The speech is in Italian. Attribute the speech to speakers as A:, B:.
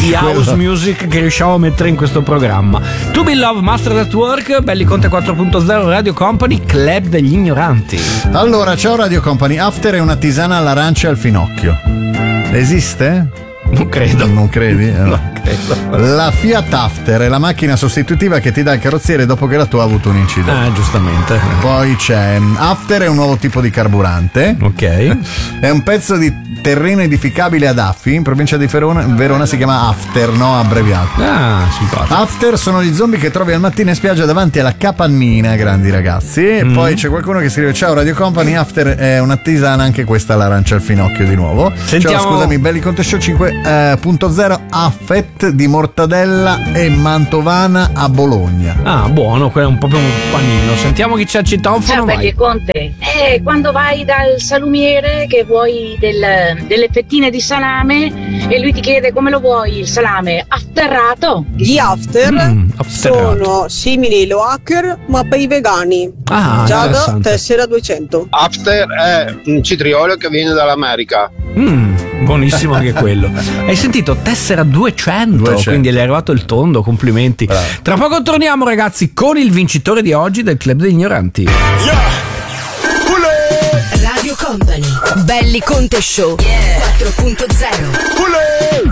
A: di house music che riusciamo a mettere in questo programma. To Be Love, Master at Work, Belli Conte 4.0, Radio Company, Club degli ignoranti.
B: Allora, ciao Radio Company. After è una tisana all'arancia e al finocchio. Esiste?
A: Non credo.
B: Non credi?
A: Non credo.
B: La Fiat After è la macchina sostitutiva che ti dà il carrozziere dopo che la tua ha avuto un incidente.
A: Giustamente.
B: Poi c'è After, è un nuovo tipo di carburante.
A: Ok.
B: È un pezzo di terreno edificabile ad Affi, in provincia di Verona si chiama After, no? Abbreviato.
A: Simpatico.
B: After sono gli zombie che trovi al mattino in spiaggia davanti alla capannina, grandi ragazzi. E poi c'è qualcuno che scrive: ciao Radio Company, After è una tisana, anche questa all'arancia al finocchio di nuovo.
A: Sentiamo...
B: Ciao, scusami, Belli Conte Show 5.0 Affet di mortadella e mantovana a Bologna.
A: Buono, quello è proprio un panino. Sentiamo chi c'è al citofono.
C: Ciao Belli Conte. Quando vai dal salumiere che vuoi delle fettine di salame e lui ti chiede come lo vuoi il salame afterrato.
D: Gli after sono simili ai hacker ma per i vegani. Giada, tessera 200.
E: After è un citriolo che viene dall'America.
A: Buonissimo anche quello. Hai sentito? Tessera 200, quindi è arrivato il tondo, complimenti. Bravo. Tra poco torniamo ragazzi con il vincitore di oggi del Club degli Ignoranti.
F: Radio Company, Belli Conte Show 4.0.